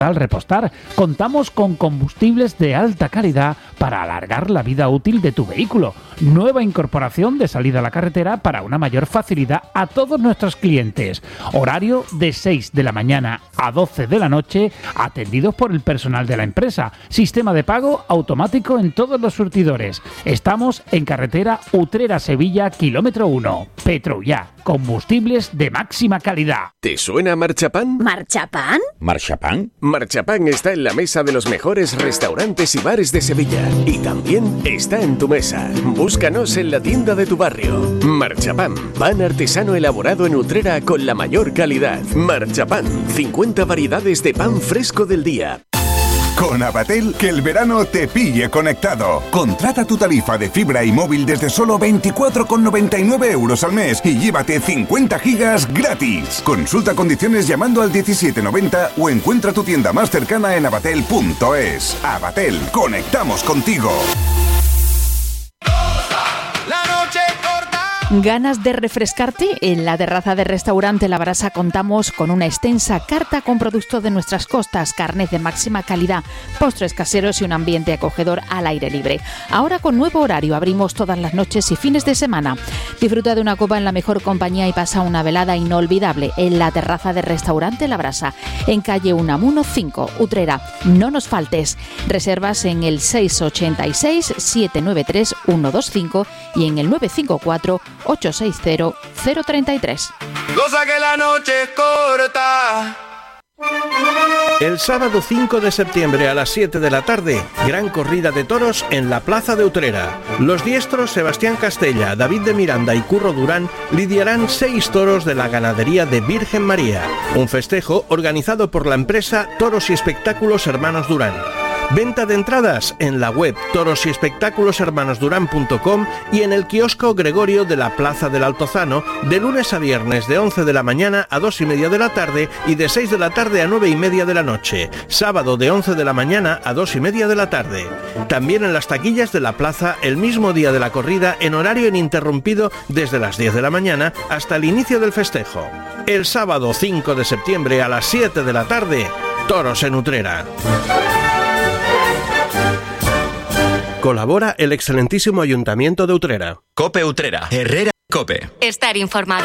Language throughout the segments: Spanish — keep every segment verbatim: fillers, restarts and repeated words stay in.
Al repostar, contamos con combustibles de alta calidad para alargar la vida útil de tu vehículo. Nueva incorporación de salida a la carretera para una mayor facilidad a todos nuestros clientes. Horario de seis de la mañana a doce de la noche, atendidos por el personal de la empresa. Sistema de pago automático en todos los surtidores. Estamos en carretera Utrera-Sevilla, kilómetro uno. Petrullá, combustibles de máxima calidad. ¿Te suena Marchapán? ¿Marchapán? ¿Marchapán? Marchapán está en la mesa de los mejores restaurantes y bares de Sevilla. Y también está en tu mesa. Búscanos en la tienda de tu barrio. Marchapán, pan artesano elaborado en Utrera con la mayor calidad. Marchapán, cincuenta variedades de pan fresco del día. Con Avatel, que el verano te pille conectado. Contrata tu tarifa de fibra y móvil desde solo veinticuatro con noventa y nueve euros al mes y llévate cincuenta gigas gratis. Consulta condiciones llamando al diecisiete noventa o encuentra tu tienda más cercana en avatel punto es. Avatel, conectamos contigo. ¿Ganas de refrescarte? En la terraza del restaurante La Brasa contamos con una extensa carta con productos de nuestras costas, carnes de máxima calidad, postres caseros y un ambiente acogedor al aire libre. Ahora con nuevo horario, abrimos todas las noches y fines de semana. Disfruta de una copa en la mejor compañía y pasa una velada inolvidable en la terraza del restaurante La Brasa, en calle Unamuno cinco, Utrera. No nos faltes. Reservas en el seis ocho seis, siete nueve tres, uno dos cinco y en el nueve cinco cuatro, ocho seis cero, cero tres tres. Cosa que la noche es corta. El sábado cinco de septiembre a las siete de la tarde, gran corrida de toros en la Plaza de Utrera. Los diestros Sebastián Castella, David de Miranda y Curro Durán lidiarán seis toros de la ganadería de Virgen María. Un festejo organizado por la empresa Toros y Espectáculos Hermanos Durán. Venta de entradas en la web toros y espectáculos hermanos durán punto com y en el kiosco Gregorio de la Plaza del Altozano de lunes a viernes de once de la mañana a dos y media de la tarde y de seis de la tarde a nueve y media de la noche. Sábado de once de la mañana a dos y media de la tarde. También en las taquillas de la plaza el mismo día de la corrida en horario ininterrumpido desde las diez de la mañana hasta el inicio del festejo. El sábado cinco de septiembre a las siete de la tarde, toros en Utrera. Colabora el excelentísimo Ayuntamiento de Utrera. Cope Utrera. Herrera Cope. Estar informado.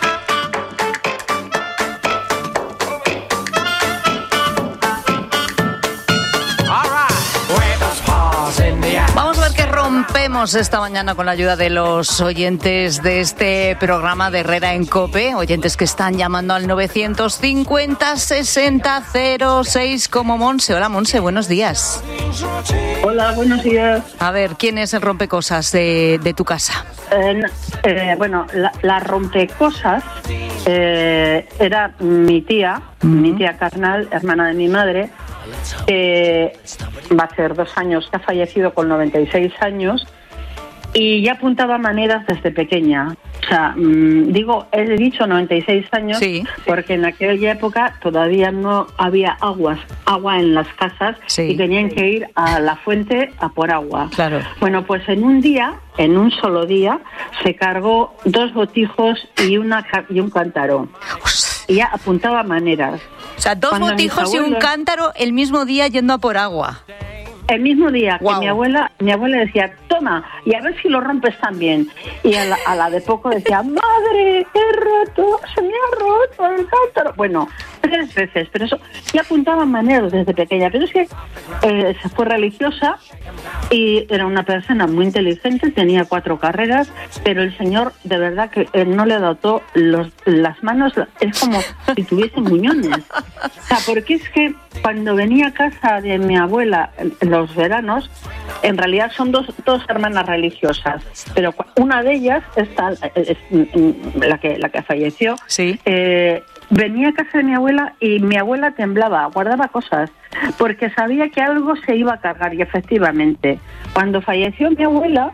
Vamos a ver qué rompemos esta mañana con la ayuda de los oyentes de este programa de Herrera en Cope, oyentes que están llamando al novecientos cincuenta, sesenta, cero seis como Monse. Hola Monse, buenos días. Hola, buenos días. A ver, ¿quién es el rompecosas de, de tu casa? Eh, eh, bueno, la, la rompecosas eh, era mi tía, uh-huh. mi tía carnal, hermana de mi madre. Eh, va a ser dos años que ha fallecido con noventa y seis años y ya apuntaba maneras desde pequeña. O sea, mmm, digo, he dicho noventa y seis años sí. porque en aquella época todavía no había aguas, agua en las casas sí. y tenían que ir a la fuente a por agua. Claro. Bueno, pues en un día, en un solo día, se cargó dos botijos y, una, y un cántaro. Y ya apuntaba maneras. O sea, dos Cuando botijos abuelos, y un cántaro el mismo día yendo a por agua. El mismo día wow. que mi abuela mi abuela decía, toma, y a ver si lo rompes también. Y a la, a la de poco decía, madre, he roto, se me ha roto el cántaro. Bueno, tres veces, pero eso, ya apuntaba maneras desde pequeña. Pero es que eh, se fue religiosa y era una persona muy inteligente, tenía cuatro carreras, pero el señor de verdad que eh, no le dotó los, las manos, es como si tuviese muñones. O sea, porque es que cuando venía a casa de mi abuela en los veranos, en realidad son dos, dos hermanas religiosas, pero una de ellas, esta, es, la, que, la que falleció, sí. eh, venía a casa de mi abuela y mi abuela temblaba, guardaba cosas, porque sabía que algo se iba a cargar y efectivamente, cuando falleció mi abuela,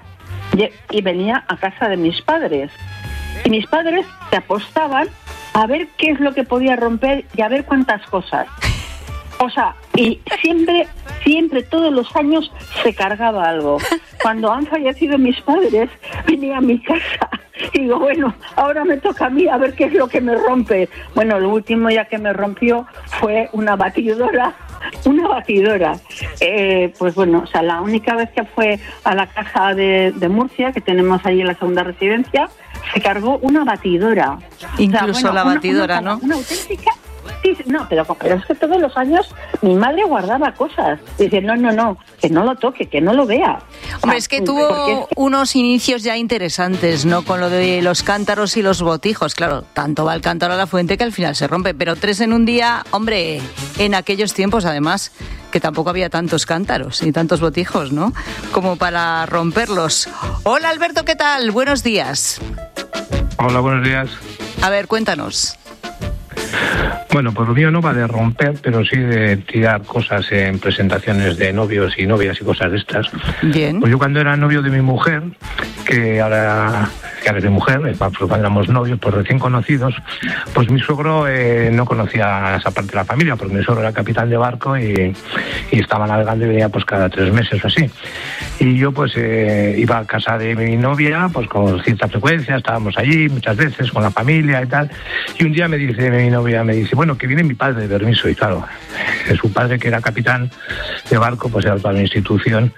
y venía a casa de mis padres, y mis padres se apostaban a ver qué es lo que podía romper y a ver cuántas cosas. O sea, y siempre, siempre, todos los años se cargaba algo. Cuando han fallecido mis padres, venía a mi casa y digo, bueno, ahora me toca a mí a ver qué es lo que me rompe. Bueno, lo último ya que me rompió fue una batidora una batidora. Eh, pues bueno, o sea, la única vez que fue a la caja de, de Murcia, que tenemos ahí en la segunda residencia, se cargó una batidora. Incluso o sea, bueno, la una, batidora, una, ¿no? Una auténtica... Sí, no, pero, pero es que todos los años mi madre guardaba cosas. Dice, no, no, no, que no lo toque, que no lo vea. Hombre, es que tuvo es que... unos inicios ya interesantes, ¿no? Con lo de los cántaros y los botijos. Claro, tanto va el cántaro a la fuente que al final se rompe. Pero tres en un día, hombre, en aquellos tiempos además, que tampoco había tantos cántaros y tantos botijos, ¿no? Como para romperlos. Hola, Alberto, ¿qué tal? Buenos días. Hola, buenos días. A ver, cuéntanos. Bueno, pues lo mío no va de romper, pero sí de tirar cosas en presentaciones de novios y novias y cosas de estas. Bien. Pues yo cuando era novio de mi mujer, que ahora, que ahora es mi mujer, pues cuando éramos novios, pues recién conocidos, pues mi suegro eh, no conocía esa parte de la familia, porque mi suegro era capitán de barco y, y estaba navegando y venía pues cada tres meses o así. Y yo pues eh, iba a casa de mi novia, pues con cierta frecuencia, estábamos allí muchas veces con la familia y tal. Y un día me dice mi novia, me dice, bueno, que viene mi padre de permiso. Y claro, su padre, que era capitán de barco, pues era toda la institución.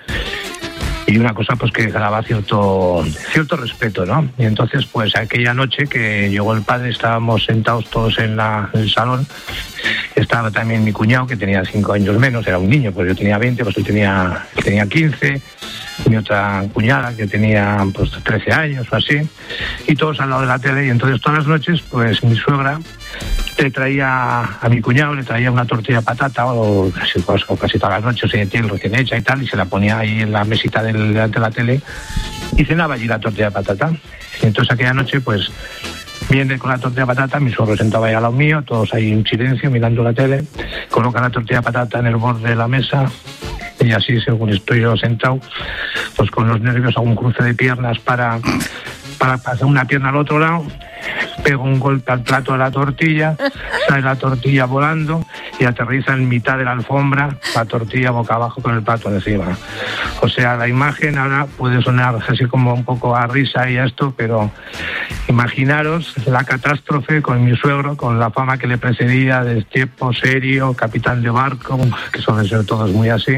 Y una cosa pues que ganaba cierto cierto respeto, ¿no? Y entonces pues aquella noche que llegó el padre, estábamos sentados todos en, la, en el salón, estaba también mi cuñado, que tenía cinco años menos, era un niño, pues yo tenía veinte, pues él tenía, tenía quince, mi otra cuñada que tenía pues trece años o así, y todos al lado de la tele. Y entonces todas las noches pues mi suegra le traía a mi cuñado, le traía una tortilla de patata o casi, pues, o casi todas las noches de piel recién hecha y tal, y se la ponía ahí en la mesita del, delante de la tele y cenaba allí la tortilla de patata. Y entonces aquella noche pues viene con la tortilla de patata, mi suegro sentaba ahí al lado mío, todos ahí en silencio mirando la tele, coloca la tortilla de patata en el borde de la mesa y así, según estoy yo sentado, pues con los nervios hago un cruce de piernas para, para pasar una pierna al otro lado, pego un golpe al plato de la tortilla, sale la tortilla volando y aterriza en mitad de la alfombra la tortilla boca abajo con el plato de encima. O sea, la imagen ahora puede sonar así como un poco a risa y a esto, pero imaginaros la catástrofe con mi suegro, con la fama que le precedía de tipo serio, capitán de barco, que suelen ser todos muy así,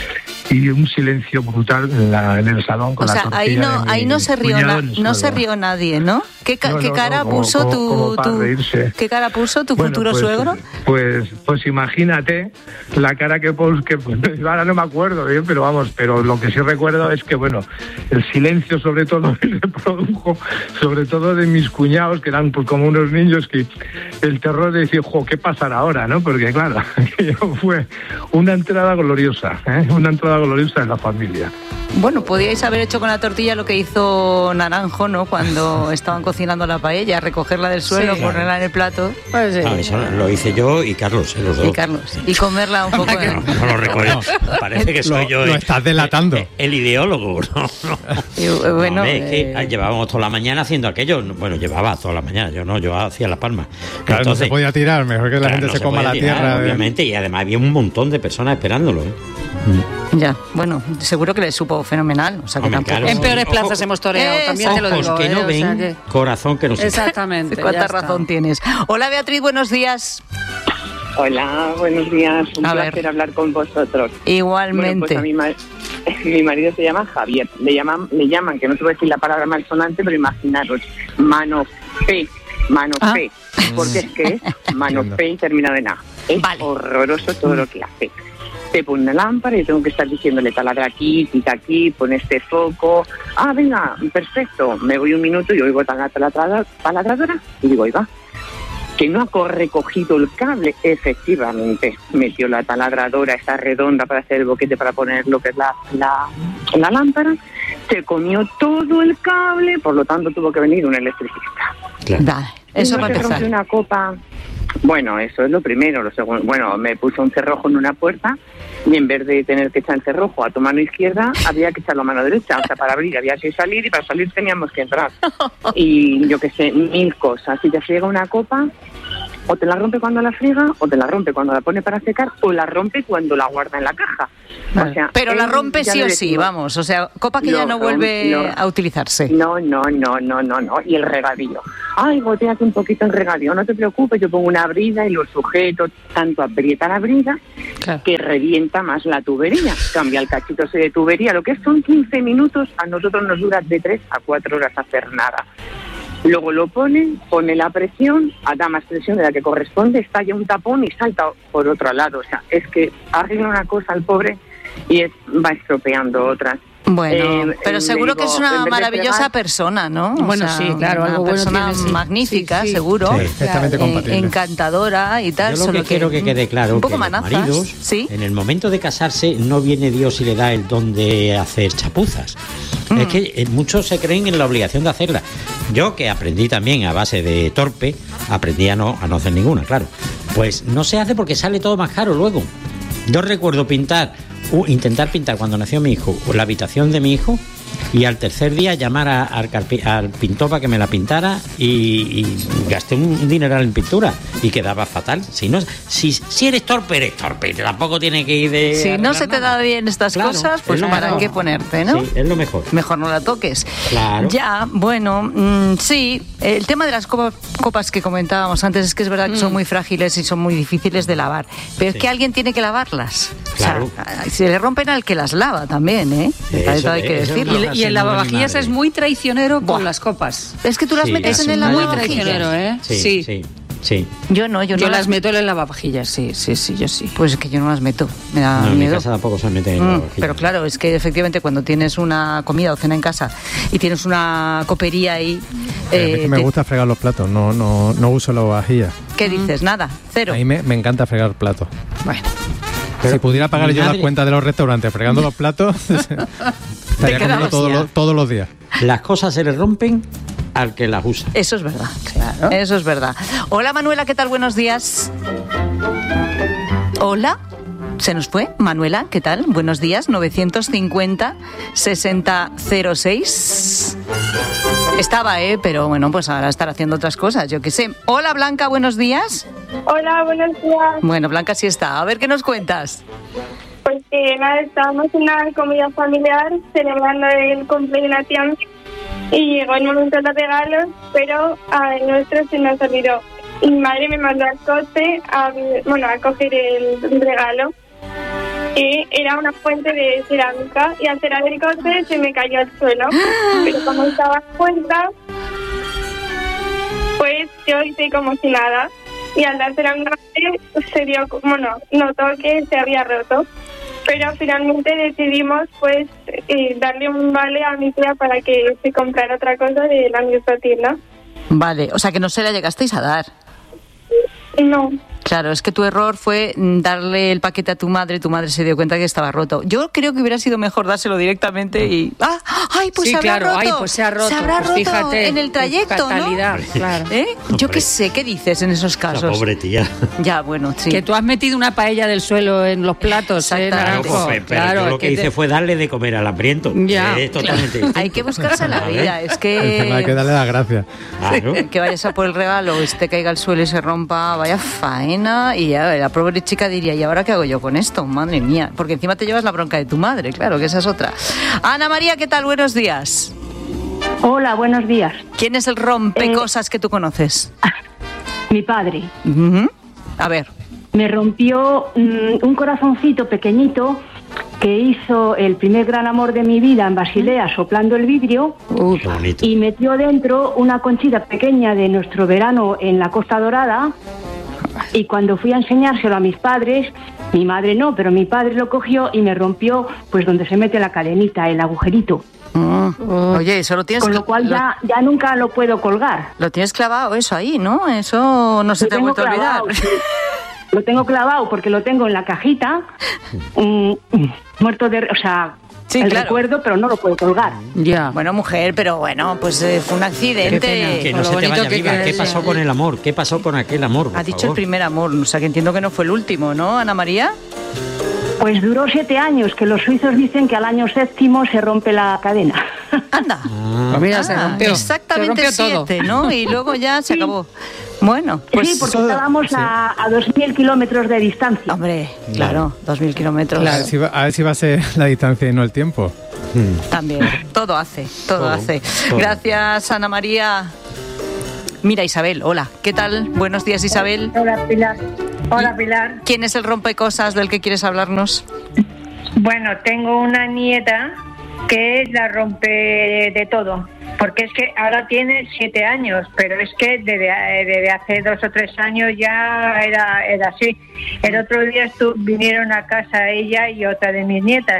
y un silencio brutal en, la, en el salón con o la sea, tortilla. ahí no, de mi ahí no se rió, na, no se rió nadie, ¿no? ¿Qué, ca, no, ¿qué no, cara no, puso como, tu, como para tu reírse. ¿Qué cara puso tu bueno, futuro pues, suegro? Pues, pues imagínate la cara que pues, que pues, ahora no me acuerdo bien, pero vamos, pero lo que sí recuerdo es que bueno, el silencio sobre todo se produjo, sobre todo de mis cuñados, que eran pues como unos niños, que el terror de decir, jo, ¿qué pasará ahora? ¿No? Porque claro, fue una entrada gloriosa, ¿eh? Una entrada gloriosa en la familia. Bueno, podíais haber hecho con la tortilla lo que hizo Naranjo, ¿no? Cuando estaban cocinando la paella, recogerla del suelo, sí, ponerla claro. en el plato. Pues, sí. ah, eso lo hice yo y Carlos, ¿eh? Los dos. Y Carlos. Y comerla un poco. no, no lo recuerdo. Parece que soy lo, yo. Lo el, estás delatando. El, el ideólogo, ¿no? no. Y, bueno, no, hombre, eh... es que llevábamos toda la mañana haciendo aquello. Bueno, llevaba toda la mañana, yo no, yo hacía las palmas. Claro, Entonces, no se podía tirar, mejor que la claro, gente no se, se coma la tirar, tierra. Obviamente, de... y además había un montón de personas esperándolo, ¿eh? Ya, bueno, seguro que le supo fenomenal. O sea, que Hombre, tampoco... claro, en peores ojo, plazas hemos toreado, también te lo digo. Ojos que no ¿eh? ven, o sea que... corazón que no se... Exactamente. ¿Cuánta razón tienes? Hola, Beatriz, buenos días. Hola, buenos días. Un a placer ver. hablar con vosotros. Igualmente. Bueno, pues a mi, ma- mi marido se llama Javier. Le llaman, le llaman, que no te voy a decir la palabra malsonante, pero imaginaros, mano fe, mano ¿Ah? fe. Porque es que es mano fe y terminado en A. Es vale. horroroso todo lo que hace. Te pone una lámpara y tengo que estar diciéndole taladra aquí, quita aquí, pone este foco. Ah, venga, perfecto. Me voy un minuto y oigo la taladradora y digo, ahí va. Que no ha recogido el cable, efectivamente. Metió la taladradora, esta redonda para hacer el boquete para poner lo que es la, la, la lámpara. Se comió todo el cable, por lo tanto tuvo que venir un electricista. Claro. Vale, eso va a empezar. Una copa. Bueno, eso es lo primero. Lo segundo, bueno, me puso un cerrojo en una puerta y en vez de tener que echar el cerrojo a tu mano izquierda, había que echarlo a mano derecha. O sea, para abrir había que salir y para salir teníamos que entrar. Y yo qué sé, mil cosas. Si te friega una copa, O te la rompe cuando la friega, o te la rompe cuando la pone para secar, o la rompe cuando la guarda en la caja. Vale. O sea, pero la él, rompe sí o le sí, decimos, vamos. O sea, copa que lo ya no rom- vuelve lo- a utilizarse. No, no, no, no, no, no. Y el regadío. Ay, goteate un poquito el regadío, no te preocupes, yo pongo una brida y lo sujeto, tanto aprieta la brida claro. que revienta más la tubería. Cambia el cachito ese de tubería, lo que son quince minutos, a nosotros nos dura de tres a cuatro horas hacer nada. Luego lo pone, pone la presión, da más presión de la que corresponde, estalla un tapón y salta por otro lado. O sea, es que arregla una cosa al pobre y es, va estropeando otras. Bueno, eh, pero seguro digo, que es una maravillosa fregar, persona, ¿no? Bueno, o sea, sí, claro, una algo bueno persona tiene, sí. magnífica, Sí, sí. seguro. Sí, perfectamente compatible. Encantadora y tal. Yo lo solo que quiero que quede claro un poco que los manazas, maridos, ¿sí? en el momento de casarse, no viene Dios y le da el don de hacer chapuzas. Mm. Es que eh, muchos se creen en la obligación de hacerla. Yo, que aprendí también a base de torpe, aprendí a no, a no hacer ninguna, claro. Pues no se hace porque sale todo más caro luego. Yo recuerdo pintar, uh, intentar pintar cuando nació mi hijo, la habitación de mi hijo, y al tercer día llamar a, al, carpi, al pintor para que me la pintara y, y gasté un dineral en pintura y quedaba fatal. Si no, si, si eres torpe, eres torpe, tampoco tiene que ir de... Si no se te da bien estas claro, cosas, pues para mejor. qué ponerte, ¿no? Sí, es lo mejor. Mejor no la toques. Claro. Ya, bueno, mmm, sí, el tema de las copas, copas que comentábamos antes es que es verdad que mm. son muy frágiles y son muy difíciles de lavar, pero sí. es que alguien tiene que lavarlas. Claro. O sea, se le rompen al que las lava también, ¿eh? Eso, hay que eso decirlo. Y, y el lavavajillas es muy traicionero Buah. con las copas. Es que tú las sí, metes en el muy lavavajillas. traicionero, ¿eh? Sí, sí. sí. Sí. Yo no, yo no yo las meto en el lavavajillas, sí, sí, sí, yo sí. Pues es que yo no las meto, me da no, en miedo. mi casa tampoco se mete en mm, lavavajillas. Pero claro, es que efectivamente cuando tienes una comida o cena en casa y tienes una copería ahí... Eh, es que me te... gusta fregar los platos, no, no, no uso lavavajillas. ¿Qué dices? Mm. Nada, cero. A mí me, me encanta fregar platos. Bueno. Pero si pudiera pagar yo madre... las cuentas de los restaurantes fregando los platos, estaría comiendo todos los, todos los días. Las cosas se les rompen al que las usa. Eso es verdad, claro. Eso es verdad. Hola Manuela, ¿qué tal? Buenos días. Hola. ¿Se nos fue? Manuela, ¿qué tal? Buenos días, novecientos cincuenta, sesenta cero seis. Estaba, ¿eh? Pero bueno, pues ahora estar haciendo otras cosas, yo qué sé. Hola Blanca, buenos días. Hola, buenos días. Bueno, Blanca sí está. A ver, ¿qué nos cuentas? Pues que nada, estábamos en una comida familiar celebrando el cumpleaños de una tía mía y llegó el momento de los regalos, pero a nuestro se nos olvidó. Y mi madre me mandó al coche a, bueno, a coger el regalo. Y era una fuente de cerámica y al cerrar el coche se me cayó al suelo. Pero como estaba en cuenta, pues yo hice como si nada. Y al dársela a mi madre se dio, bueno, notó que se había roto. Pero finalmente decidimos pues eh, darle un vale a mi tía para que se comprara otra cosa de la misma tienda. Vale, o sea que no se la llegasteis a dar. No. Claro, es que tu error fue darle el paquete a tu madre, tu madre se dio cuenta que estaba roto. Yo creo que hubiera sido mejor dárselo directamente y... ¡Ah! ¡Ay, pues sí, se habrá claro. roto! Ay, pues se ha roto. Se habrá pues roto fíjate, en el trayecto, fatalidad, ¿no? Claro. ¿Eh? Yo qué sé, ¿qué dices en esos casos? La pobre tía. Ya, bueno, sí. Que tú has metido una paella del suelo en los platos, ¿eh, Naranjo? Claro, pues, pero claro, yo lo que, que hice te... fue darle de comer al hambriento. Ya, es totalmente... Claro. Hay que buscarse la vida, es que... Hay que darle las gracias. Claro. Que vayas a por el regalo y se te caiga al suelo y se rompa, vaya faena, y ya la pobre chica diría, ¿y ahora qué hago yo con esto? Madre mía, porque encima te llevas la bronca de tu madre, claro, que esa es otra. Ana María, ¿qué tal? Buenos días. Hola, buenos días. ¿Quién es el rompecosas eh, que tú conoces? Mi padre. Uh-huh. A ver. Me rompió um, un corazoncito pequeñito que hizo el primer gran amor de mi vida en Basilea, soplando el vidrio, uh, qué bonito. Y metió dentro una conchita pequeña de nuestro verano en la Costa Dorada. Y cuando fui a enseñárselo a mis padres, mi madre no, pero mi padre lo cogió y me rompió pues donde se mete la cadenita, el agujerito. Oh, oh. Oye, eso lo tienes... Con lo cual lo... ya, ya nunca lo puedo colgar. Lo tienes clavado eso ahí, ¿no? Eso no se lo te ha vuelto clavado, a olvidar. Sí. Lo tengo clavado porque lo tengo en la cajita, mm, muerto de... O sea... Sí, el claro. recuerdo, pero no lo puedo colgar. Ya. Bueno, mujer, pero bueno, pues eh, fue un accidente. Que no se te vaya viva. ¿Qué pasó con el amor? ¿Qué pasó con aquel amor? Ha dicho favor? El primer amor, o sea que entiendo que no fue el último, ¿no, Ana María? Pues duró siete años, que los suizos dicen que al año séptimo se rompe la cadena. Anda. Ah, pues mira, se rompió. Exactamente se rompió siete, todo. ¿no? Y luego ya se acabó. Bueno, pues... Sí, porque estábamos sí. a, a dos mil kilómetros de distancia. Hombre, claro, dos mil kilómetros. A ver, si va, a ver si va a ser la distancia y no el tiempo. También, todo hace, todo, todo hace. Todo. Gracias, Ana María. Mira, Isabel, hola, ¿qué tal? Buenos días, Isabel. Hola, Pilar. Hola, Pilar. ¿Quién es el rompecosas del que quieres hablarnos? Bueno, tengo una nieta que es la rompe de todo, porque es que ahora tiene siete años, pero es que desde, desde hace dos o tres años ya era, era así. El otro día estu, vinieron a casa ella y otra de mis nietas,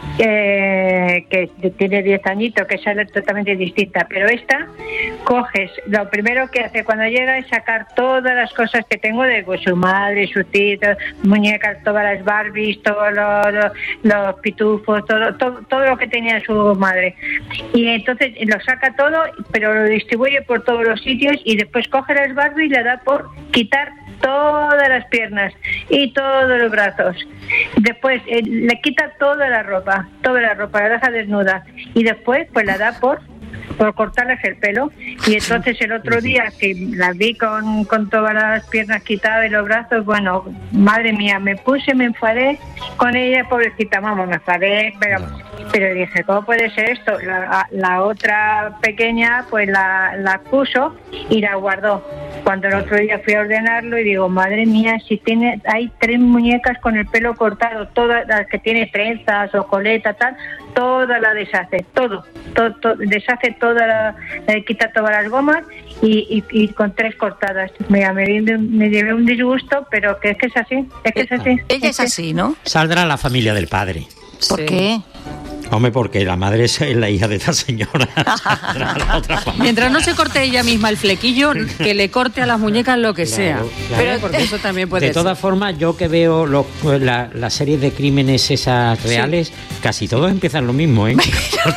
eh, que tiene diez añitos, que es totalmente distinta, pero esta coges, lo primero que hace cuando llega es sacar todas las cosas que tengo de pues, su madre, sus tíos, muñecas, todas las Barbies, todos los, los, los pitufos, todo, todo, todo lo que tenía su madre, y entonces lo saca todo, pero lo distribuye por todos los sitios y después coge las Barbies y le da por quitar todas las piernas y todos los brazos. Después eh, le quita toda la ropa, toda la ropa, la deja desnuda y después pues la da por por cortarles el pelo. Y entonces el otro día que la vi con, con todas las piernas quitadas y los brazos, bueno, madre mía, me puse, me enfadé con ella, pobrecita, vamos, me enfadé, pero, pero dije, ¿cómo puede ser esto? La, la otra pequeña pues la, la puso y la guardó. Cuando el otro día fui a ordenarlo y digo, madre mía, si tiene, hay tres muñecas con el pelo cortado, todas las que tiene trenzas o coleta, tal, toda la deshace, todo, todo, todo deshace toda la, eh, quita todas las gomas y, y, y con tres cortadas. Mira, me, me llevé un disgusto, pero que es que es así, es que es así. Ella es así, ¿no? Saldrá la familia del padre. ¿Por sí. qué? Hombre, porque la madre es la hija de esta señora. La otra Mientras no se corte ella misma el flequillo, que le corte a las muñecas lo que claro, sea. Claro. Pero porque eso también puede de ser. De todas formas, yo que veo los, la, la serie de crímenes esas reales, sí. casi todos empiezan lo mismo, ¿eh?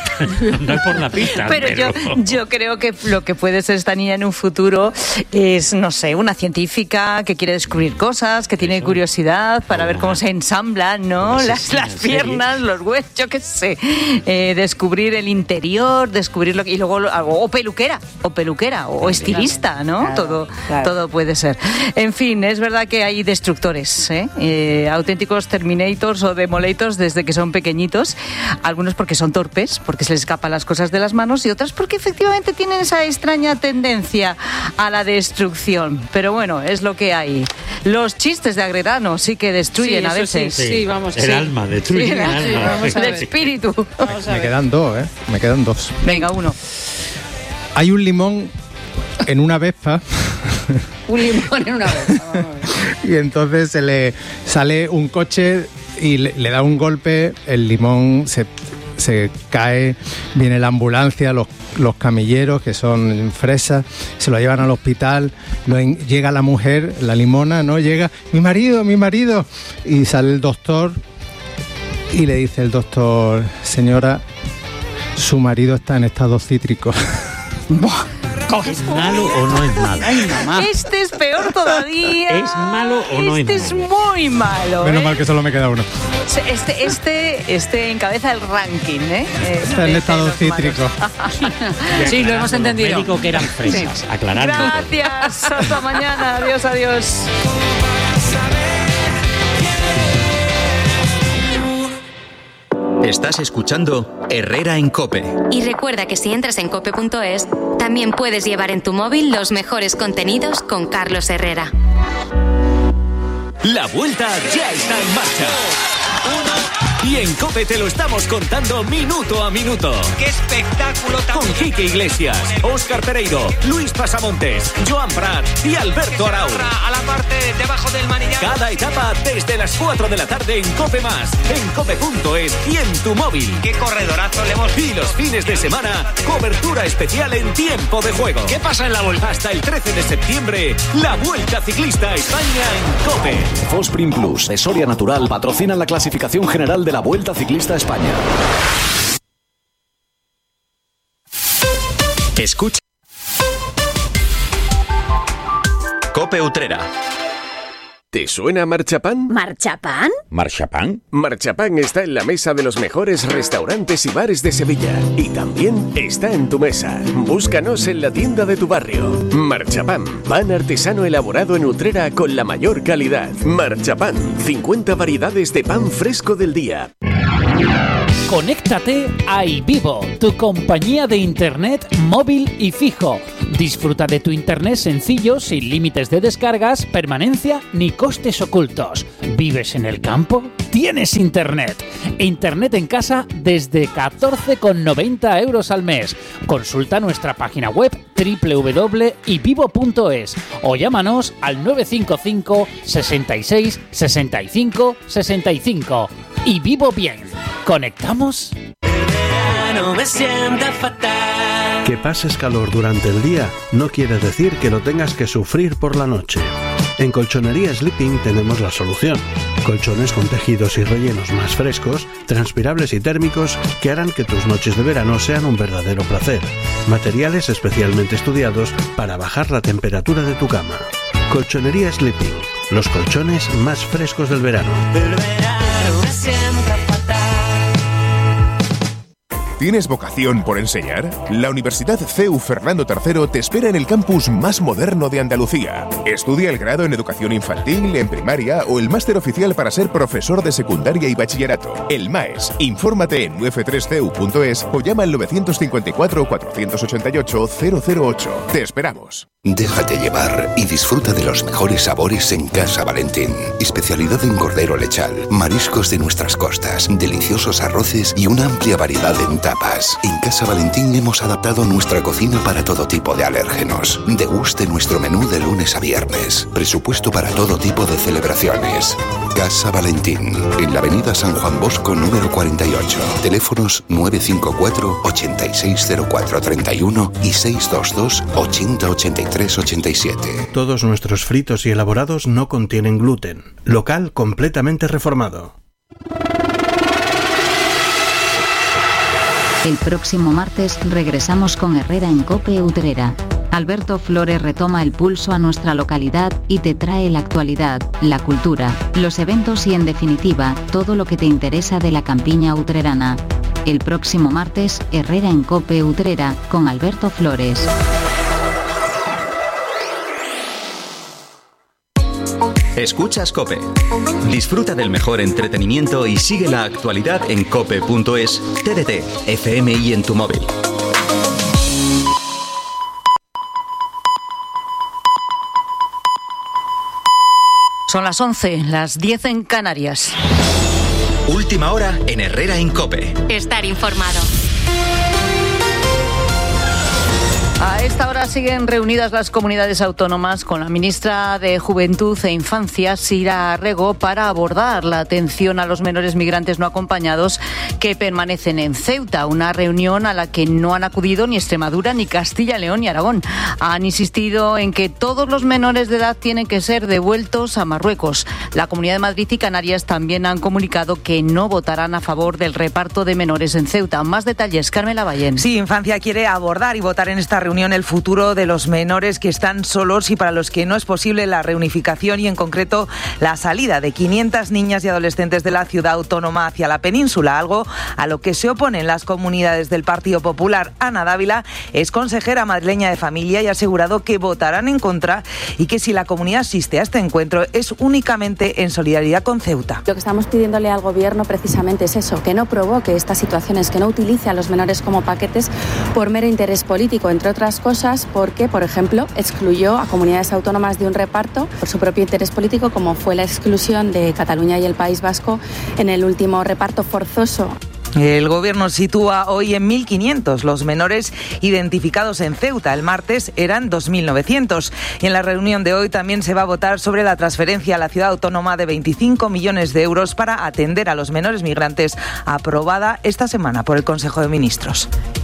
No es por la pista. Pero, pero... Yo, yo creo que lo que puede ser esta niña en un futuro es, no sé, una científica que quiere descubrir cosas, que tiene eso. curiosidad para oh, ver cómo se ensamblan, ¿no? Pues las, las piernas, serie. los huesos, yo qué sé. Eh, descubrir el interior, descubrir lo que, y luego o peluquera, o peluquera, o estilista, ¿no? Claro, todo, claro. todo puede ser. En fin, es verdad que hay destructores, ¿eh? Eh, auténticos Terminators o Demolators desde que son pequeñitos, algunos porque son torpes, porque se les escapan las cosas de las manos, y otras porque efectivamente tienen esa extraña tendencia a la destrucción. Pero bueno, es lo que hay. Los chistes de Agrerano sí que destruyen sí, a veces. Sí, sí, vamos a El sí. alma, destruye sí, el alma. Sí, vamos a ver. El espíritu. Me, me quedan dos, ¿eh? Me quedan dos. Venga, uno. Hay un limón en una Vespa. Un limón en una Vespa. Y entonces se le sale un coche y le, le da un golpe, el limón se, se cae, viene la ambulancia, los, los camilleros, que son fresas, se lo llevan al hospital, lo en, llega la mujer, la limona, ¿no? Llega, mi marido, mi marido, y sale el doctor y le dice el doctor, señora, su marido está en estado cítrico. ¿Es malo o no es malo? Ay, mamá. Este es peor todavía. ¿Es malo o no este es malo? Este es muy malo. Menos ¿eh? mal que solo me queda uno. Este, este, este encabeza el ranking, ¿eh? Está en estado cítrico. Sí, lo hemos entendido. Los médicos que eran fresas, sí. Aclarando. Gracias. Hasta mañana. Adiós, adiós. Estás escuchando Herrera en COPE. Y recuerda que si entras en cope punto es, también puedes llevar en tu móvil los mejores contenidos con Carlos Herrera. La vuelta ya está en marcha. Y en COPE te lo estamos contando minuto a minuto. ¡Qué espectáculo tan Con Quique Iglesias, Óscar Pereiro, Luis Pasamontes, Joan Prat y Alberto Arau. A la parte debajo del manillar. Cada etapa desde las cuatro de la tarde en COPE Más, en cope punto es y en tu móvil. ¡Qué corredorazo le hemos Y los fines de semana, cobertura especial en tiempo de juego. ¿Qué pasa en la vuelta? Hasta el trece de septiembre, la Vuelta Ciclista a España en COPE. Fosprin Plus de Soria Natural patrocina la clasificación general de la Vuelta Ciclista a España. Escucha COPE Utrera. ¿Te suena Marchapán? ¿Marchapán? ¿Marchapán? Marchapán está en la mesa de los mejores restaurantes y bares de Sevilla. Y también está en tu mesa. Búscanos en la tienda de tu barrio. Marchapán, pan artesano elaborado en Utrera con la mayor calidad. Marchapán, cincuenta variedades de pan fresco del día. Conéctate a iVivo, tu compañía de internet móvil y fijo. Disfruta de tu internet sencillo, sin límites de descargas, permanencia ni costes ocultos. ¿Vives en el campo? ¡Tienes internet! Internet en casa desde catorce con noventa euros al mes. Consulta nuestra página web doble u doble u doble punto ivivo punto es o llámanos al nueve cinco cinco, sesenta y seis, sesenta y cinco, sesenta y cinco. Y vivo bien. ¿Conectamos? No me sienta fatal. Que pases calor durante el día no quiere decir que lo tengas que sufrir por la noche. En Colchonería Sleeping tenemos la solución. Colchones con tejidos y rellenos más frescos, transpirables y térmicos que harán que tus noches de verano sean un verdadero placer. Materiales especialmente estudiados para bajar la temperatura de tu cama. Colchonería Sleeping, los colchones más frescos del verano. El verano me sienta fatal. ¿Tienes vocación por enseñar? La Universidad C E U Fernando tercero te espera en el campus más moderno de Andalucía. Estudia el grado en educación infantil, en primaria o el máster oficial para ser profesor de secundaria y bachillerato. El MAES. Infórmate en u f tres c u punto es o llama al nueve cinco cuatro, cuatro ocho ocho, cero cero ocho. Te esperamos. Déjate llevar y disfruta de los mejores sabores en Casa Valentín. Especialidad en cordero lechal, mariscos de nuestras costas, deliciosos arroces y una amplia variedad en tapas. En Casa Valentín hemos adaptado nuestra cocina para todo tipo de alérgenos. Deguste nuestro menú de lunes a viernes. Presupuesto para todo tipo de celebraciones. Casa Valentín, en la avenida San Juan Bosco número cuarenta y ocho. Teléfonos nueve cinco cuatro, ochenta y seis cero cuatro treinta y uno y seis dos dos, ochenta ochenta y tres ochenta y siete. Todos nuestros fritos y elaborados no contienen gluten. Local completamente reformado. El próximo martes regresamos con Herrera en COPE Utrera. Alberto Flores retoma el pulso a nuestra localidad y te trae la actualidad, la cultura, los eventos y en definitiva, todo lo que te interesa de la campiña utrerana. El próximo martes, Herrera en COPE Utrera con Alberto Flores. Escuchas COPE. Disfruta del mejor entretenimiento y sigue la actualidad en cope punto es, T D T, F M y en tu móvil. Son las once, las diez en Canarias. Última hora en Herrera en COPE. Estar informado. A esta hora siguen reunidas las comunidades autónomas con la ministra de Juventud e Infancia, Sira Rego, para abordar la atención a los menores migrantes no acompañados que permanecen en Ceuta. Una reunión a la que no han acudido ni Extremadura, ni Castilla y León, ni Aragón. Han insistido en que todos los menores de edad tienen que ser devueltos a Marruecos. La Comunidad de Madrid y Canarias también han comunicado que no votarán a favor del reparto de menores en Ceuta. Más detalles, Carmen Lavallén. Sí, Infancia quiere abordar y votar en esta reunión el futuro de los menores que están solos y para los que no es posible la reunificación y en concreto la salida de quinientas niñas y adolescentes de la ciudad autónoma hacia la península, algo a lo que se oponen las comunidades del Partido Popular. Ana Dávila es consejera madrileña de Familia y ha asegurado que votarán en contra y que si la comunidad asiste a este encuentro es únicamente en solidaridad con Ceuta. Lo que estamos pidiéndole al gobierno precisamente es eso, que no provoque estas situaciones, que no utilice a los menores como paquetes por mero interés político, entre otras cosas porque, por ejemplo, excluyó a comunidades autónomas de un reparto por su propio interés político, como fue la exclusión de Cataluña y el País Vasco en el último reparto forzoso. El gobierno sitúa hoy en mil quinientos los menores identificados en Ceuta. El martes eran dos mil novecientos. Y en la reunión de hoy también se va a votar sobre la transferencia a la ciudad autónoma de veinticinco millones de euros para atender a los menores migrantes, aprobada esta semana por el Consejo de Ministros.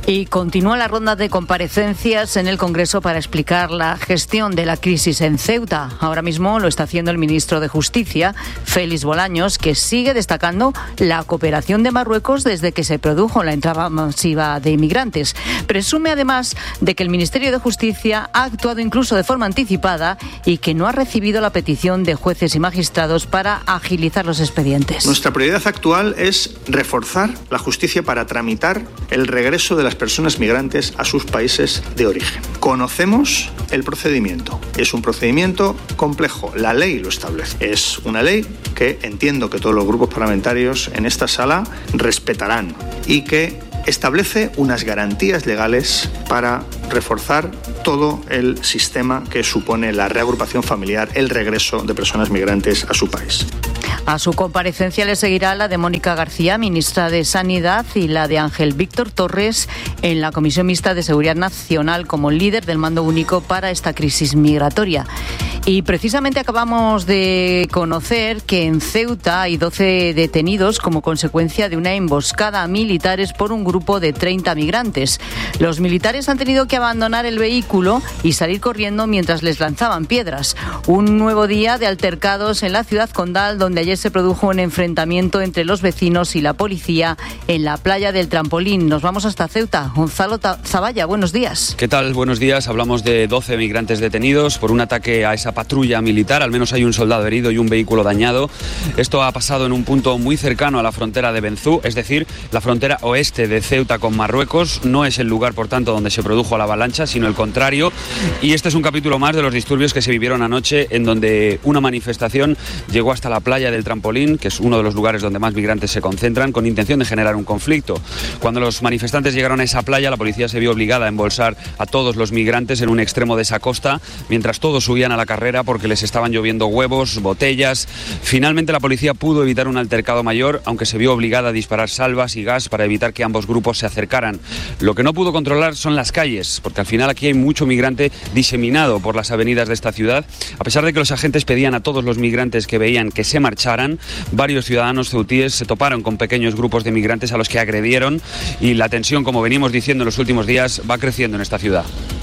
Y continúa la ronda de comparecencias en el Congreso para explicar la gestión de la crisis en Ceuta. Ahora mismo lo está haciendo el ministro de Justicia, Félix Bolaños, que sigue destacando la cooperación de Marruecos desde que se produjo la entrada masiva de inmigrantes. Presume además de que el Ministerio de Justicia ha actuado incluso de forma anticipada y que no ha recibido la petición de jueces y magistrados para agilizar los expedientes. Nuestra prioridad actual es reforzar la justicia para tramitar el regreso de las personas migrantes a sus países de origen. Conocemos el procedimiento. Es un procedimiento complejo. La ley lo establece. Es una ley que entiendo que todos los grupos parlamentarios en esta sala respetarán y que establece unas garantías legales para reforzar todo el sistema que supone la reagrupación familiar, el regreso de personas migrantes a su país. A su comparecencia le seguirá la de Mónica García, ministra de Sanidad, y la de Ángel Víctor Torres en la Comisión Mixta de Seguridad Nacional como líder del mando único para esta crisis migratoria. Y precisamente acabamos de conocer que en Ceuta hay doce detenidos como consecuencia de una emboscada a militares por un grupo de treinta migrantes. Los militares han tenido que abandonar el vehículo y salir corriendo mientras les lanzaban piedras. Un nuevo día de altercados en la ciudad condal, donde ayer se produjo un enfrentamiento entre los vecinos y la policía en la playa del Trampolín. Nos vamos hasta Ceuta. Gonzalo Zavalla, buenos días. ¿Qué tal? Buenos días. Hablamos de doce migrantes detenidos por un ataque a esa patrulla militar. Al menos hay un soldado herido y un vehículo dañado. Esto ha pasado en un punto muy cercano a la frontera de Benzú, es decir, la frontera oeste de Ceuta con Marruecos. No es el lugar, por tanto, donde se produjo la avalancha, sino el contrario. Y este es un capítulo más de los disturbios que se vivieron anoche, en donde una manifestación llegó hasta la playa del Trampolín, que es uno de los lugares donde más migrantes se concentran, con intención de generar un conflicto. Cuando los manifestantes llegaron a esa playa, la policía se vio obligada a embolsar a todos los migrantes en un extremo de esa costa, mientras todos subían a la carrera porque les estaban lloviendo huevos, botellas. Finalmente la policía pudo evitar un altercado mayor, aunque se vio obligada a disparar salvas y gas para evitar que ambos grupos se acercaran. Lo que no pudo controlar son las calles, porque al final aquí hay mucho migrante diseminado por las avenidas de esta ciudad. A pesar de que los agentes pedían a todos los migrantes que veían que se marcharan, varios ciudadanos ceutíes se toparon con pequeños grupos de migrantes a los que agredieron, y la tensión, como venimos diciendo en los últimos días, va creciendo en esta ciudad.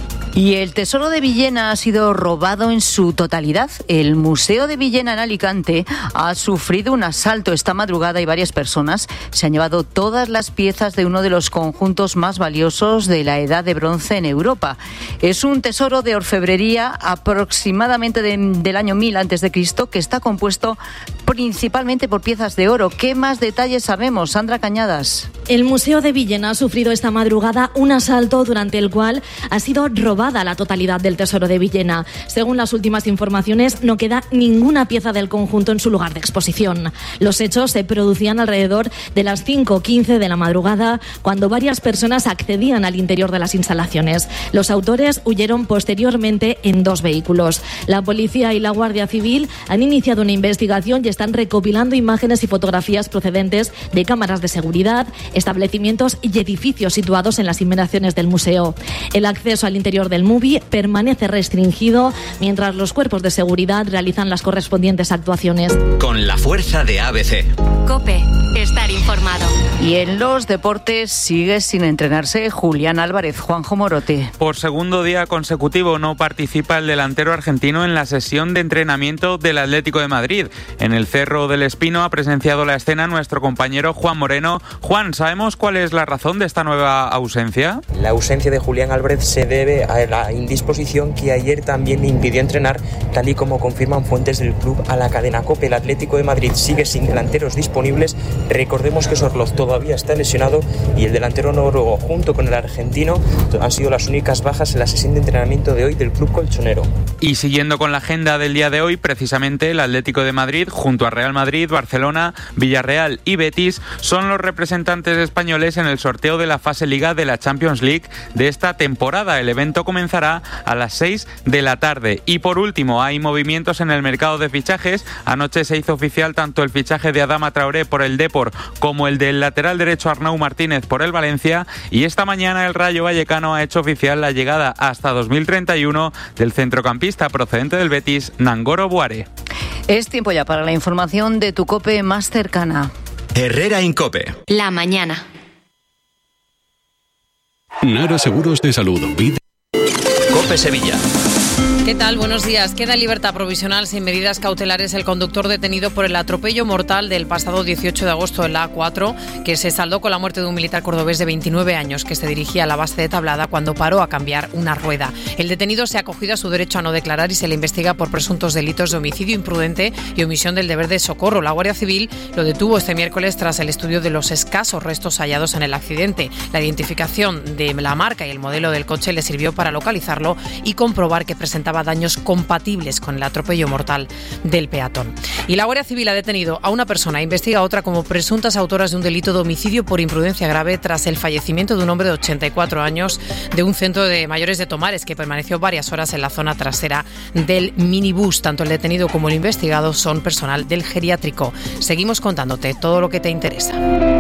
Y el tesoro de Villena ha sido robado en su totalidad. El Museo de Villena en Alicante ha sufrido un asalto esta madrugada y varias personas se han llevado todas las piezas de uno de los conjuntos más valiosos de la Edad de Bronce en Europa. Es un tesoro de orfebrería aproximadamente de, del año mil antes de Cristo, que está compuesto principalmente por piezas de oro. ¿Qué más detalles sabemos, Sandra Cañadas? El Museo de Villena ha sufrido esta madrugada un asalto durante el cual ha sido robado la totalidad del tesoro de Villena. Según las últimas informaciones, no queda ninguna pieza del conjunto en su lugar de exposición. Los hechos se producían alrededor de las cinco quince de la madrugada, cuando varias personas accedían al interior de las instalaciones. Los autores huyeron posteriormente en dos vehículos. La policía y la Guardia Civil han iniciado una investigación y están recopilando imágenes y fotografías procedentes de cámaras de seguridad, establecimientos y edificios situados en las inmediaciones del museo. El acceso al interior del M U B I permanece restringido mientras los cuerpos de seguridad realizan las correspondientes actuaciones. Con la fuerza de A B C. COPE, estar informado. Y en los deportes sigue sin entrenarse Julián Álvarez. Juanjo Morote. Por segundo día consecutivo no participa el delantero argentino en la sesión de entrenamiento del Atlético de Madrid. En el Cerro del Espino ha presenciado la escena nuestro compañero Juan Moreno. Juan, ¿sabemos cuál es la razón de esta nueva ausencia? La ausencia de Julián Álvarez se debe a la indisposición que ayer también le impidió entrenar, tal y como confirman fuentes del club a la cadena COPE. El Atlético de Madrid sigue sin delanteros disponibles. Recordemos que Sorloz todavía está lesionado y el delantero noruego junto con el argentino han sido las únicas bajas en la sesión de entrenamiento de hoy del club colchonero. Y siguiendo con la agenda del día de hoy, precisamente el Atlético de Madrid junto a Real Madrid, Barcelona, Villarreal y Betis son los representantes españoles en el sorteo de la fase Liga de la Champions League de esta temporada. El evento comenzará a las seis de la tarde. Y por último, hay movimientos en el mercado de fichajes. Anoche se hizo oficial tanto el fichaje de Adama Traoré por el Depor como el del lateral derecho Arnau Martínez por el Valencia, y esta mañana el Rayo Vallecano ha hecho oficial la llegada hasta dos mil treinta y uno del centrocampista procedente del Betis, Nangoro Buare. Es tiempo ya para la información de tu COPE más cercana. Herrera en COPE. La mañana. Nara Seguros de Salud. Vida. COPE Sevilla. ¿Qué tal? Buenos días. Queda en libertad provisional sin medidas cautelares el conductor detenido por el atropello mortal del pasado dieciocho de agosto en la A cuatro, que se saldó con la muerte de un militar cordobés de veintinueve años que se dirigía a la base de Tablada cuando paró a cambiar una rueda. El detenido se ha acogido a su derecho a no declarar y se le investiga por presuntos delitos de homicidio imprudente y omisión del deber de socorro. La Guardia Civil lo detuvo este miércoles tras el estudio de los escasos restos hallados en el accidente. La identificación de la marca y el modelo del coche le sirvió para localizarlo y comprobar que presentaba daños compatibles con el atropello mortal del peatón. Y la Guardia Civil ha detenido a una persona e investiga a otra como presuntas autoras de un delito de homicidio por imprudencia grave tras el fallecimiento de un hombre de ochenta y cuatro años de un centro de mayores de Tomares que permaneció varias horas en la zona trasera del minibús. Tanto el detenido como el investigado son personal del geriátrico. Seguimos contándote todo lo que te interesa.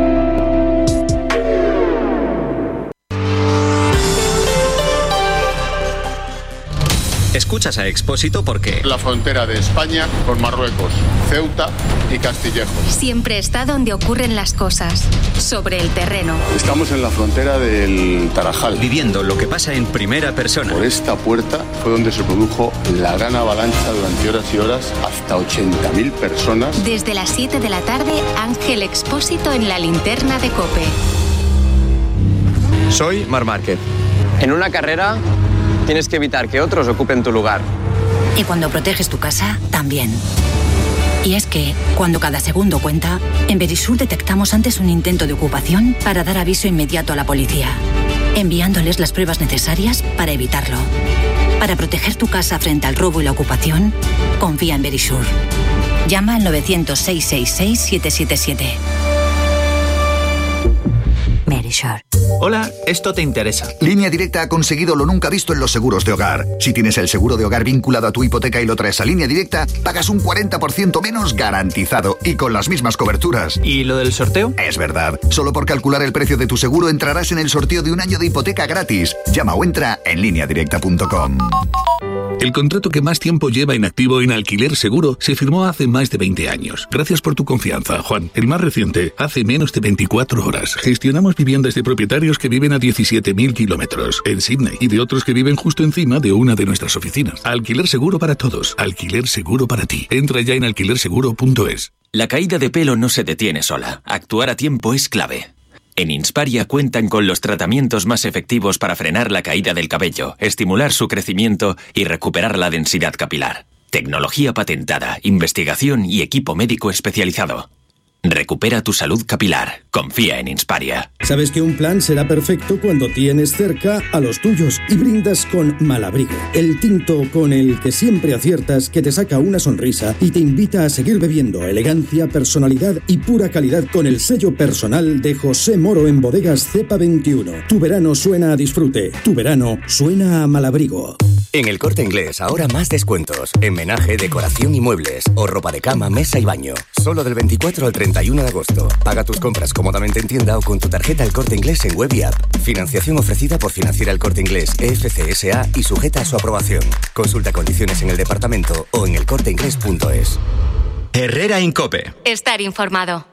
Escuchas a Expósito porque... La frontera de España con Marruecos, Ceuta y Castillejos. Siempre está donde ocurren las cosas, sobre el terreno. Estamos en la frontera del Tarajal. Viviendo lo que pasa en primera persona. Por esta puerta fue donde se produjo la gran avalancha durante horas y horas, hasta ochenta mil personas. Desde las siete de la tarde, Ángel Expósito en la linterna de COPE. Soy Mar Márquez. En una carrera... tienes que evitar que otros ocupen tu lugar. Y cuando proteges tu casa, también. Y es que, cuando cada segundo cuenta, en Verisur detectamos antes un intento de ocupación para dar aviso inmediato a la policía, enviándoles las pruebas necesarias para evitarlo. Para proteger tu casa frente al robo y la ocupación, confía en Verisur. Llama al nueve cero cero, seis seis seis, siete siete siete. Verisur. Hola, esto te interesa. Línea Directa ha conseguido lo nunca visto en los seguros de hogar. Si tienes el seguro de hogar vinculado a tu hipoteca y lo traes a Línea Directa, pagas un cuarenta por ciento menos garantizado y con las mismas coberturas. ¿Y lo del sorteo? Es verdad. Solo por calcular el precio de tu seguro entrarás en el sorteo de un año de hipoteca gratis. Llama o entra en línea directa punto com. El contrato que más tiempo lleva en activo en Alquiler Seguro se firmó hace más de veinte años. Gracias por tu confianza, Juan. El más reciente, hace menos de veinticuatro horas. Gestionamos viviendas de propietarios que viven a diecisiete mil kilómetros en Sydney y de otros que viven justo encima de una de nuestras oficinas. Alquiler Seguro para todos. Alquiler Seguro para ti. Entra ya en alquiler seguro punto es. La caída de pelo no se detiene sola. Actuar a tiempo es clave. En Insparia cuentan con los tratamientos más efectivos para frenar la caída del cabello, estimular su crecimiento y recuperar la densidad capilar. Tecnología patentada, investigación y equipo médico especializado. Recupera tu salud capilar. Confía en Insparia. Sabes que un plan será perfecto cuando tienes cerca a los tuyos y brindas con Malabrigo, el tinto con el que siempre aciertas, que te saca una sonrisa y te invita a seguir bebiendo. Elegancia, personalidad y pura calidad con el sello personal de José Moro en Bodegas Cepa veintiuno. Tu verano suena a disfrute. Tu verano suena a Malabrigo. En El Corte Inglés ahora más descuentos. En menaje, decoración y muebles. O ropa de cama, mesa y baño. Solo del veinticuatro al treinta y uno de agosto. Paga tus compras cómodamente en tienda o con tu tarjeta El Corte Inglés en web y app. Financiación ofrecida por Financiera El Corte Inglés E F C S A y sujeta a su aprobación. Consulta condiciones en el departamento o en el corte inglés punto es. Herrera en COPE. Estar informado.